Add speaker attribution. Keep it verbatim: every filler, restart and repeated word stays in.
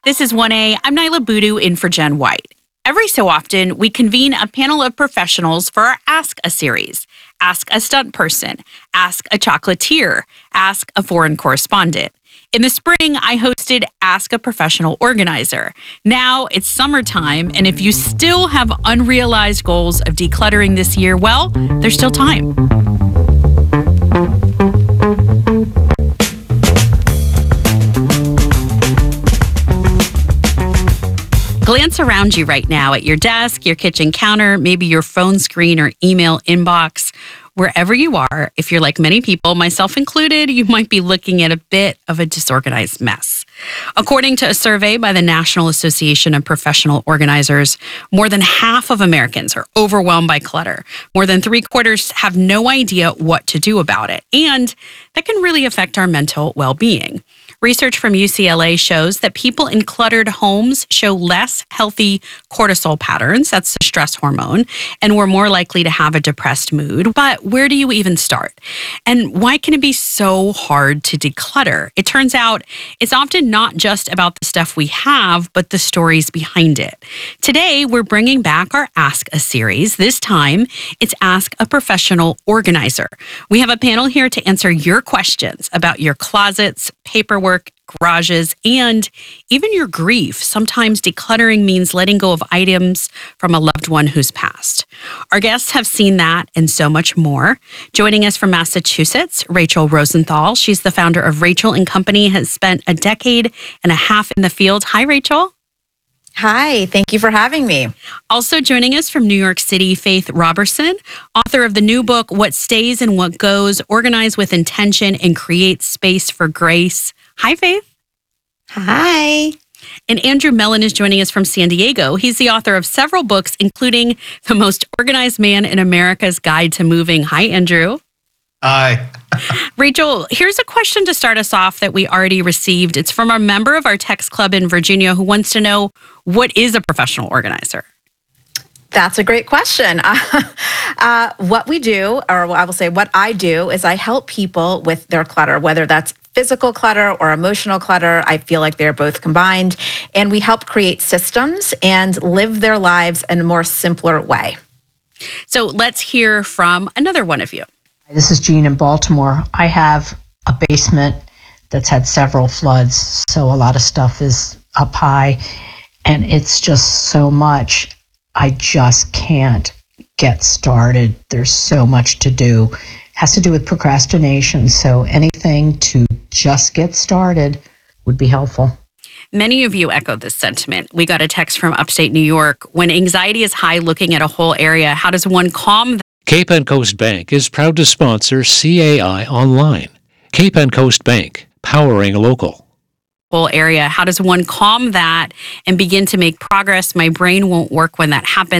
Speaker 1: This is one A. I'm Nyla Boodoo in for Jen White. Every so often, we convene a panel of professionals for our Ask a series. Ask a stunt person, ask a chocolatier, ask a foreign correspondent. In the spring, I hosted Ask a Professional Organizer. Now it's summertime, and if you still have unrealized goals of decluttering this year, well, there's still time. Glance around you right now at your desk, your kitchen counter, maybe your phone screen or email inbox. Wherever you are, if you're like many people, myself included, you might be looking at a bit of a disorganized mess. According to a survey by the National Association of Professional Organizers, more than half of Americans are overwhelmed by clutter. More than three quarters have no idea what to do about it, and that can really affect our mental well-being. Research from U C L A shows that people in cluttered homes show less healthy cortisol patterns, that's the stress hormone, and we're more likely to have a depressed mood. But where do you even start? And why can it be so hard to declutter? It turns out it's often not just about the stuff we have, but the stories behind it. Today, we're bringing back our Ask a series. This time, it's Ask a Professional Organizer. We have a panel here to answer your questions about your closets, paperwork, garages, and even your grief. Sometimes decluttering means letting go of items from a loved one who's passed. Our guests have seen that and so much more. Joining us from Massachusetts, Rachel Rosenthal. She's the founder of Rachel and Company, has spent a decade and a half in the field. Hi, Rachel.
Speaker 2: Hi, thank you for having me.
Speaker 1: Also joining us from New York City, Faith Robertson, author of the new book, What Stays and What Goes, Organize with Intention and Create Space for Grace. Hi, Faith.
Speaker 2: Hi.
Speaker 1: And Andrew Mellon is joining us from San Diego. He's the author of several books, including The Most Organized Man in America's Guide to Moving. Hi, Andrew.
Speaker 3: Hi.
Speaker 1: Rachel, here's a question to start us off that we already received. It's from a member of our text club in Virginia who wants to know, what is a professional organizer?
Speaker 2: That's a great question. Uh, uh, what we do, or I will say what I do, is I help people with their clutter, whether that's physical clutter or emotional clutter. I feel like they're both combined. And we help create systems and live their lives in a more simpler way.
Speaker 1: So let's hear from another one of you.
Speaker 4: This is Jean in Baltimore. I have a basement that's had several floods, so a lot of stuff is up high, and it's just so much. I just can't get started. There's so much to do. It has to do with procrastination, so anything to just get started would be helpful.
Speaker 1: Many of you echoed this sentiment. We got a text from upstate New York. When anxiety is high looking at a whole area, how does one calm that?
Speaker 5: Cape and Coast Bank is proud to sponsor C A I Online. Cape and Coast Bank, powering local.
Speaker 1: Whole area. How does one calm that and begin to make progress? My brain won't work when that happens.